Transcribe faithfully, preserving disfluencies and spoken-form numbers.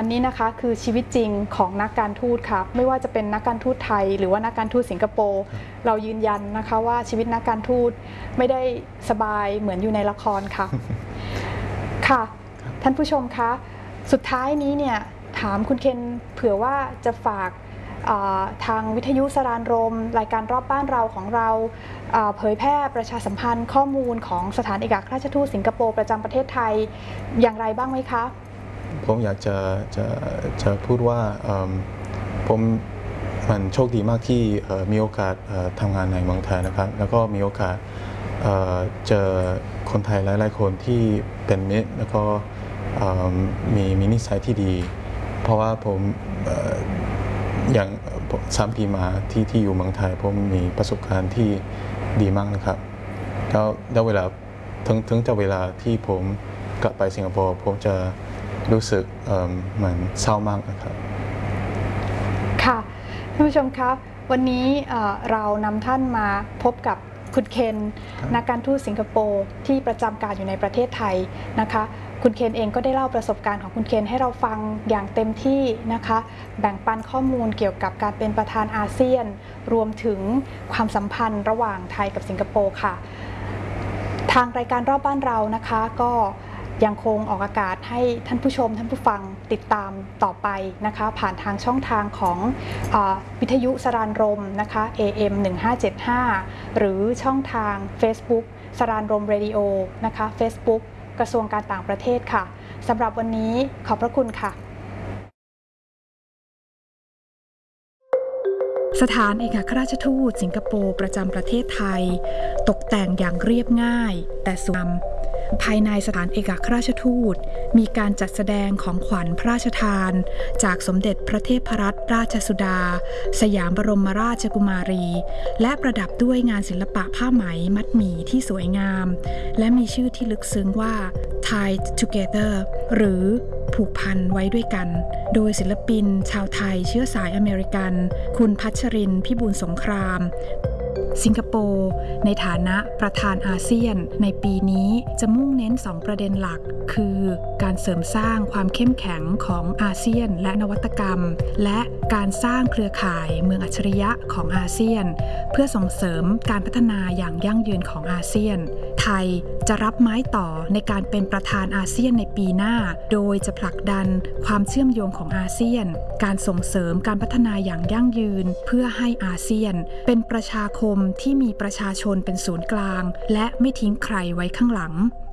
นนี้นะคะคือชีวิตจริงของนักการทูตค่ะไม่ว่าจะเป็นนักการทูตไทยหรือว่านักการทูตสิงคโปร์เรายืนยันนะคะว่าชีวิตนักการทูตไม่ได้สบายเหมือนอยู่ในละครค่ะ ค่ะท่านผู้ชมคะสุดท้ายนี้เนี่ยถามคุณเคนเผื่อว่าจะฝากทางวิทยุสรานรมรายการรอบบ้านเราของเราเผยแพร่ประชาสัมพันธ์ข้อมูลของสถานเอกอัครราชทูตสิงคโปร์ประจำประเทศไทยอย่างไรบ้างไหมคะผมอยากจะจะจะพูดว่าผมมันโชคดีมากที่มีโอกาสทำงานในเมืองไทยนะครับแล้วก็มีโอกาสเจอคนไทยหลายๆคนที่เป็นมิตรแล้วก็มีมีนิสัยที่ดีเพราะว่าผมอย่างสามปีมาที่ที่อยู่เมืองไทยผมมีประสบการณ์ที่ดีมากนะครับแล้วแล้วเวลาถึงถึงจะเวลาที่ผมกลับไปสิงคโปร์ผมจะรู้สึกเหมือนเศร้ามากนะครับค่ะท่านผู้ชมครับวันนี้เรานำท่านมาพบกับคุณเคนนักการทูตสิงคโปร์ที่ประจำการอยู่ในประเทศไทยนะคะคุณเคนเองก็ได้เล่าประสบการณ์ของคุณเคนให้เราฟังอย่างเต็มที่นะคะแบ่งปันข้อมูลเกี่ยวกับการเป็นประธานอาเซียนรวมถึงความสัมพันธ์ระหว่างไทยกับสิงคโปร์ค่ะทางรายการรอบบ้านเรานะคะก็ยังคงออกอากาศให้ท่านผู้ชมท่านผู้ฟังติดตามต่อไปนะคะผ่านทางช่องทางของวิทยุสรานรมนะคะ เอ เอ็ม หนึ่งห้าเจ็ดห้า หรือช่องทาง Facebook สรานรมเรดิโอนะคะ Facebook กระทรวงการต่างประเทศค่ะสำหรับวันนี้ขอบพระคุณค่ะสถานเอกอัครราชทูตสิงคโปร์ประจำประเทศไทยตกแต่งอย่างเรียบง่ายแต่สวยงามภายในสถานเอกอัครราชทูตมีการจัดแสดงของขวัญพระราชทานจากสมเด็จพระเทพรัตนราชสุดาสยามบรมราชกุมารีและประดับด้วยงานศิลปะผ้าไหมมัดหมี่ที่สวยงามและมีชื่อที่ลึกซึ้งว่า Tied Together หรือผูกพันไว้ด้วยกันโดยศิลปินชาวไทยเชื้อสายอเมริกันคุณพัชรินทร์พิบูลสงครามสิงคโปร์ในฐานะประธานอาเซียนในปีนี้จะมุ่งเน้นสองประเด็นหลักคือการเสริมสร้างความเข้มแข็งของอาเซียนและนวัตกรรมและการสร้างเครือข่ายเมืองอัจฉริยะของอาเซียนเพื่อส่งเสริมการพัฒนาอย่างยั่งยืนของอาเซียนไทยจะรับไม้ต่อในการเป็นประธานอาเซียนในปีหน้าโดยจะผลักดันความเชื่อมโยงของอาเซียนการส่งเสริมการพัฒนาอย่างยั่งยืนเพื่อให้อาเซียนเป็นประชาคมที่มีประชาชนเป็นศูนย์กลางและไม่ทิ้งใครไว้ข้างหลัง